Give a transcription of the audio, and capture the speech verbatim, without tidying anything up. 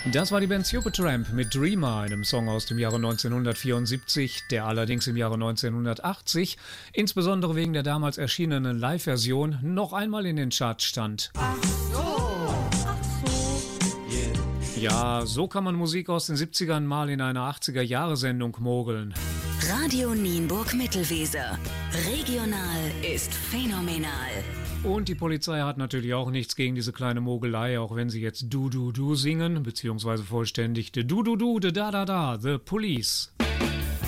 Das war die Band Supertramp mit Dreamer, einem Song aus dem Jahre neunzehnhundertvierundsiebzig, der allerdings im Jahre neunzehnhundertachtzig, insbesondere wegen der damals erschienenen Live-Version, noch einmal in den Charts stand. Ach so, ach so. Ja, so kann man Musik aus den siebzigern mal in einer achtziger-Jahre-Sendung mogeln. Radio Nienburg Mittelweser. Regional ist phänomenal. Und die Polizei hat natürlich auch nichts gegen diese kleine Mogelei, auch wenn sie jetzt Du Du Du singen, beziehungsweise vollständig Du Du Du, da da da, The Police.